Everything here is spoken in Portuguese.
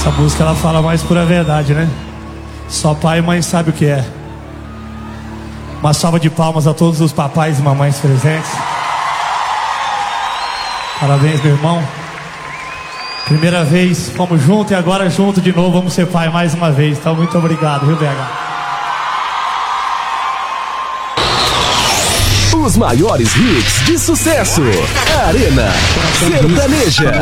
Essa música ela fala mais pura verdade, né? Só pai e mãe sabe o que é. Uma salva de palmas a todos os papais e mamães presentes. Parabéns, meu irmão. Primeira vez, fomos juntos e agora junto de novo, vamos ser pai mais uma vez. Então, muito obrigado, viu, BH? Os maiores hits de sucesso. Arena Sertaneja.